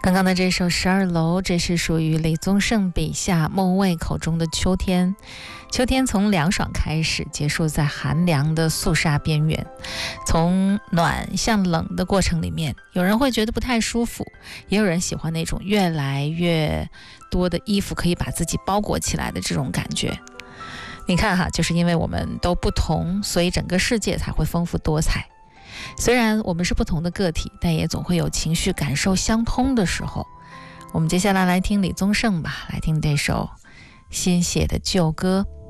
刚刚的这首十二楼，这是属于李宗盛笔下莫文蔚口中的秋天。秋天从凉爽开始，结束在寒凉的肃杀边缘。从暖向冷的过程里面，有人会觉得不太舒服，也有人喜欢那种越来越多的衣服可以把自己包裹起来的这种感觉。你看哈，就是因为我们都不同，所以整个世界才会丰富多彩。虽然我们是不同的个体，但也总会有情绪感受相通的时候。我们接下来听李宗盛吧，来听这首新写的旧歌。